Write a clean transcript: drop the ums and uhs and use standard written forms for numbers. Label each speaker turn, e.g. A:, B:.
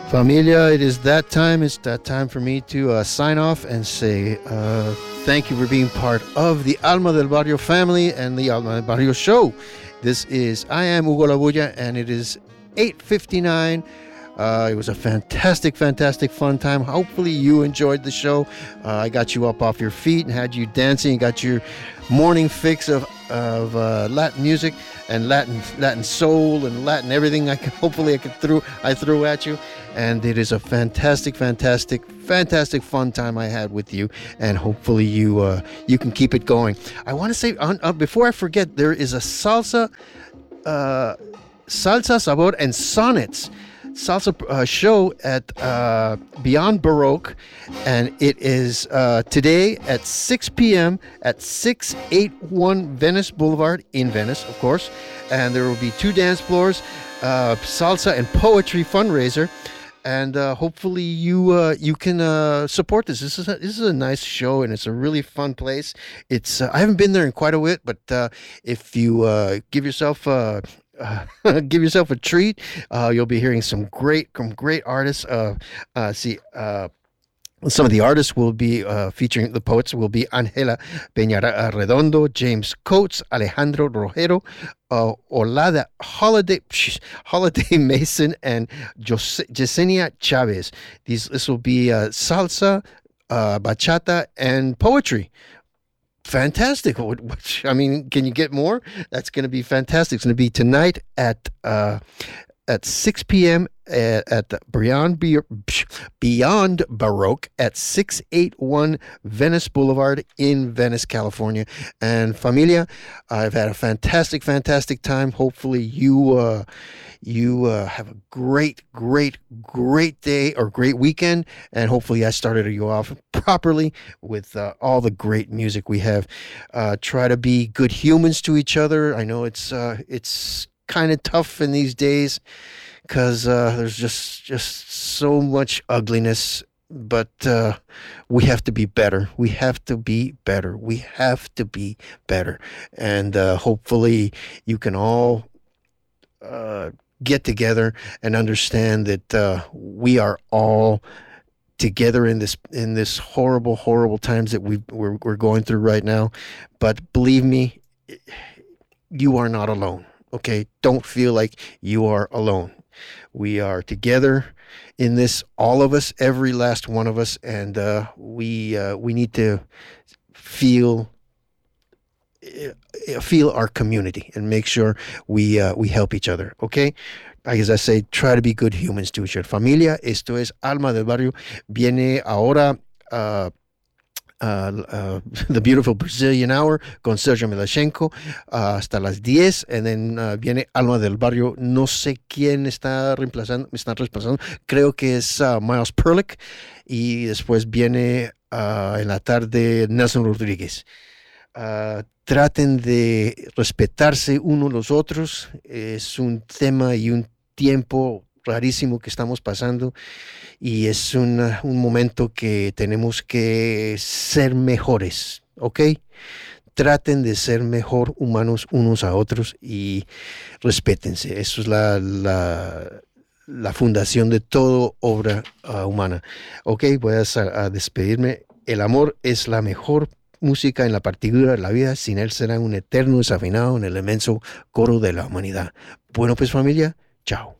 A: Familia, it is that time. It's that time for me to sign off and say thank you for being part of the Alma del Barrio family and the Alma del Barrio show. I am Hugo Labuya, and it is 8:59. It was a fantastic, fantastic fun time. Hopefully you enjoyed the show. I got you up off your feet and had you dancing. Got your morning fix of Latin music and Latin soul and Latin everything. I threw at you, and it is a fantastic, fantastic, fantastic fun time I had with you. And hopefully you can keep it going. I want to say before I forget, there is a salsa sabor and sonnets salsa show at Beyond Baroque, and it is today at 6 p.m. at 681 Venice Boulevard in Venice, of course. And there will be 2 dance floors, salsa and poetry fundraiser, and hopefully you can support this. This is a nice show, and it's a really fun place. It's I haven't been there in quite a bit, but if you give yourself give yourself a treat. You'll be hearing some great artists. Some of the artists will be featuring the poets will be Angela Peña Redondo, James Coates, Alejandro Rojero, Olada Holiday Mason, and Yesenia Chavez. This will be salsa, bachata, and poetry. Fantastic. I mean, can you get more? That's going to be fantastic. It's going to be tonight at 6 p.m. at Beyond Baroque at 681 Venice Boulevard in Venice, California. And Familia, I've had a fantastic, fantastic time. Hopefully you have a great day or great weekend. And hopefully I started you off properly with all the great music we have. Try to be good humans to each other. I know it's kind of tough in these days because there's just so much ugliness, but we have to be better. We have to be better. And hopefully you can all get together and understand that we are all together in this horrible times that we're going through right now. But believe me, you are not alone. Okay, don't feel like you are alone. We are together in this, all of us, every last one of us, and we need to feel our community and make sure we help each other. Okay, as I say, try to be good humans to each other. Familia, esto es Alma del Barrio. Viene ahora The Beautiful Brazilian Hour con Sergio Milashenko hasta las 10, and then viene Alma del Barrio. No sé quién me están reemplazando, creo que es Miles Perlick, y después viene en la tarde Nelson Rodríguez. Traten de respetarse unos los otros. Es un tema y un tiempo rarísimo que estamos pasando, y es un momento que tenemos que ser mejores, ¿ok? Traten de ser mejor humanos unos a otros y respétense. Eso es la fundación de toda obra humana. Ok, voy a despedirme. El amor es la mejor música en la partitura de la vida. Sin él será un eterno desafinado en el inmenso coro de la humanidad. Bueno, pues familia, chao.